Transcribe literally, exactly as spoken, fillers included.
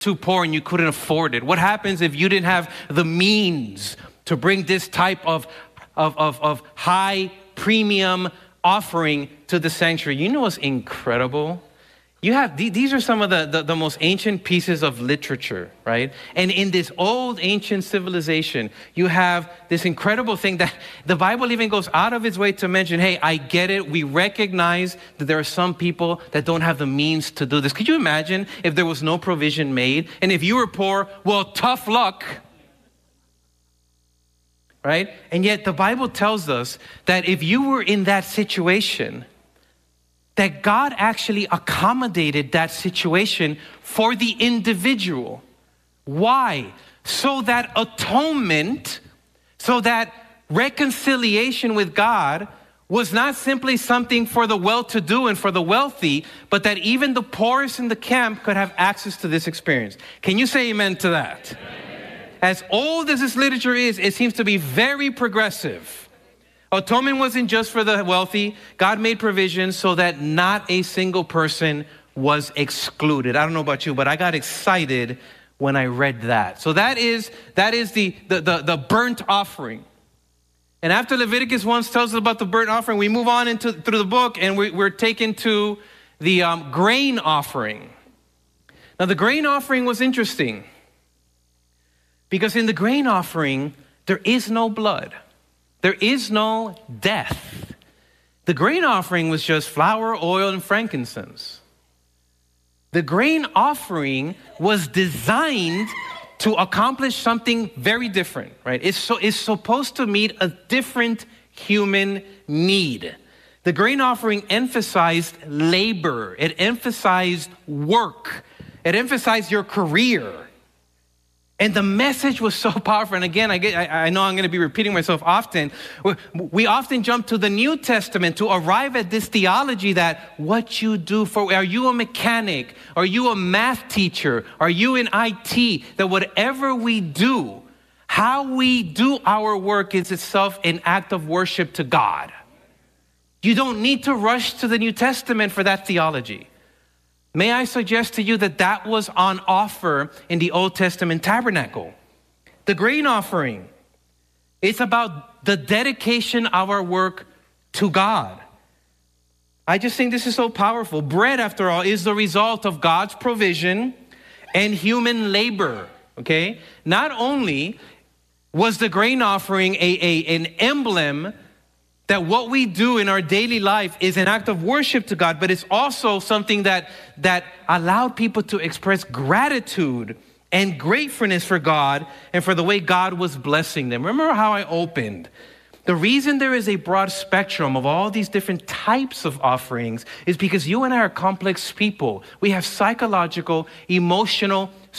too poor and you couldn't afford it? What happens if you didn't have the means to bring this type of, of, of, of high premium offering to the sanctuary? You know what's incredible? You have, these are some of the, the, the most ancient pieces of literature, right? And in this old ancient civilization, you have this incredible thing that the Bible even goes out of its way to mention, hey, I get it. We recognize that there are some people that don't have the means to do this. Could you imagine if there was no provision made? And if you were poor, well, tough luck, right? And yet the Bible tells us that if you were in that situation, that God actually accommodated that situation for the individual. Why? So that atonement, so that reconciliation with God was not simply something for the well-to-do and for the wealthy, but that even the poorest in the camp could have access to this experience. Can you say amen to that? Amen. As old as this literature is, it seems to be very progressive. Atonement wasn't just for the wealthy. God made provisions so that not a single person was excluded. I don't know about you, but I got excited when I read that. So that is that is the, the, the, the burnt offering. And after Leviticus one tells us about the burnt offering, we move on into through the book and we, we're taken to the um, grain offering. Now the grain offering was interesting because in the grain offering, there is no blood. There is no death. The grain offering was just flour, oil, and frankincense. The grain offering was designed to accomplish something very different, right? It's, so, it's supposed to meet a different human need. The grain offering emphasized labor. It emphasized work. It emphasized your career. And the message was so powerful. And again, I, get, I, I know I'm going to be repeating myself often. We, we often jump to the New Testament to arrive at this theology that what you do for, are you a mechanic? Are you a math teacher? Are you in I T? That whatever we do, how we do our work is itself an act of worship to God. You don't need to rush to the New Testament for that theology. May I suggest to you that that was on offer in the Old Testament tabernacle. The grain offering, it's about the dedication of our work to God. I just think this is so powerful. Bread, after all, is the result of God's provision and human labor, okay? Not only was the grain offering a, a, an emblem that what we do in our daily life is an act of worship to God, but it's also something that, that allowed people to express gratitude and gratefulness for God and for the way God was blessing them. Remember how I opened? The reason there is a broad spectrum of all these different types of offerings is because you and I are complex people. We have psychological, emotional,